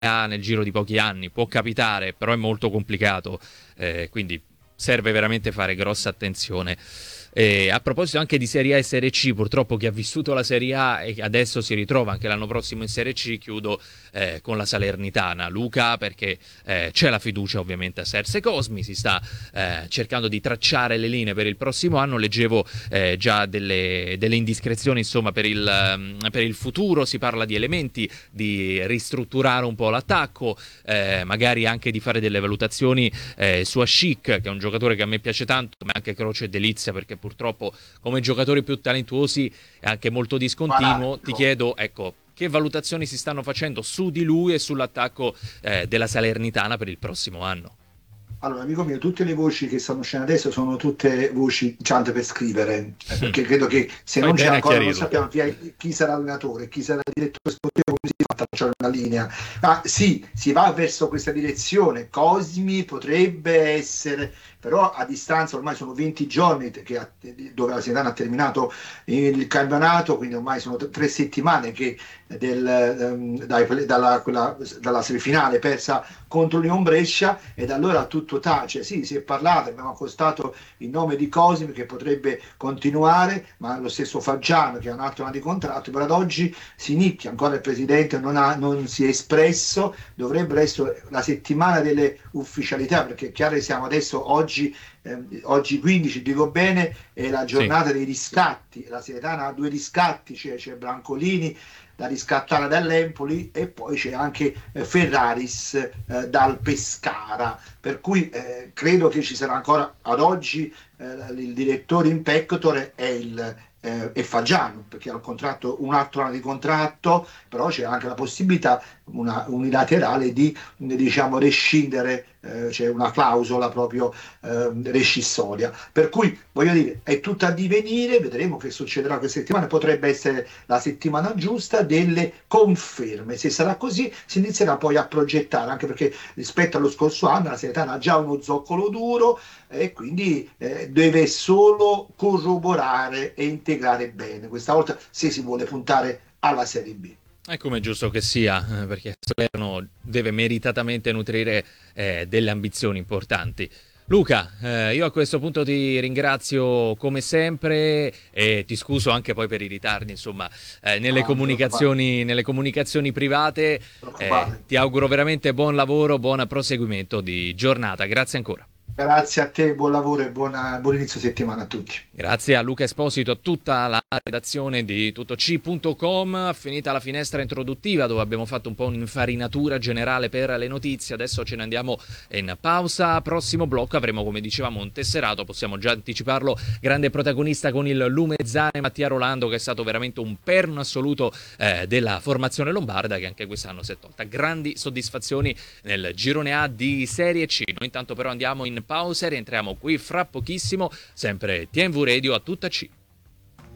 A nel giro di pochi anni, può capitare, però è molto complicato, quindi serve veramente fare grossa attenzione. A proposito anche di Serie A e Serie C, purtroppo chi ha vissuto la Serie A e adesso si ritrova anche l'anno prossimo in Serie C, chiudo con la Salernitana, Luca, perché c'è la fiducia ovviamente a Serse Cosmi, si sta cercando di tracciare le linee per il prossimo anno. Leggevo già delle indiscrezioni insomma per il futuro, si parla di elementi, di ristrutturare un po' l'attacco, magari anche di fare delle valutazioni su Ascic, che è un giocatore che a me piace tanto, ma anche Croce e Delizia, perché purtroppo come giocatori più talentuosi è anche molto discontinuo. Ti chiedo, ecco, che valutazioni si stanno facendo su di lui e sull'attacco della Salernitana per il prossimo anno? Allora, amico mio, tutte le voci che stanno uscendo adesso sono tutte voci giante per scrivere, perché credo che se Fai non c'è bene a ancora, non chiarirlo. sappiamo chi sarà l'allenatore, chi sarà il direttore sportivo, come si fa a tracciare una linea. Ma sì, si va verso questa direzione. Cosmi potrebbe essere, però a distanza ormai sono 20 giorni dove la Salernitana ha terminato il campionato, quindi ormai sono 3 settimane che dalla semifinale persa contro Lyon Brescia, ed allora tutto tace. Sì, si è parlato, abbiamo accostato il nome di Cosimi che potrebbe continuare, ma lo stesso Faggiano che ha un altro anno di contratto, però ad oggi si nicchia, ancora il presidente non si è espresso. Dovrebbe essere la settimana delle ufficialità, perché è chiaro che siamo adesso oggi 15, dico bene, è la Sì. giornata dei riscatti. La Salernitana ha 2 riscatti, c'è Brancolini da riscattare dall'Empoli e poi c'è anche Ferraris dal Pescara, per cui credo che ci sarà ancora ad oggi il direttore in pectore è Faggiano, perché ha un altro anno di contratto, però c'è anche la possibilità unilaterale di, diciamo, rescindere, c'è una clausola proprio rescissoria, per cui voglio dire è tutto a divenire, vedremo che succederà questa settimana. Potrebbe essere la settimana giusta delle conferme. Se sarà così si inizierà poi a progettare, anche perché rispetto allo scorso anno la Salernitana ha già uno zoccolo duro e quindi deve solo corroborare e integrare bene questa volta, se si vuole puntare alla Serie B. È come è giusto che sia, perché Salerno deve meritatamente nutrire delle ambizioni importanti. Luca, io a questo punto ti ringrazio come sempre e ti scuso anche poi per i ritardi, insomma, No, non nelle comunicazioni private. preoccupate. Ti auguro veramente buon lavoro, buon proseguimento di giornata. Grazie ancora. Grazie a te, buon lavoro e buon inizio settimana a tutti. Grazie a Luca Esposito, a tutta la redazione di tuttoc.com. Finita la finestra introduttiva dove abbiamo fatto un po' un'infarinatura generale per le notizie, adesso ce ne andiamo in pausa. Prossimo blocco avremo, come dicevamo, un tesserato, possiamo già anticiparlo, grande protagonista con il Lumezzane Mattia Rolando, che è stato veramente un perno assoluto della formazione lombarda, che anche quest'anno si è tolta grandi soddisfazioni nel girone A di Serie C. Noi intanto però andiamo in pausa e rientriamo qui fra pochissimo, sempre TNV Radio a tutta C.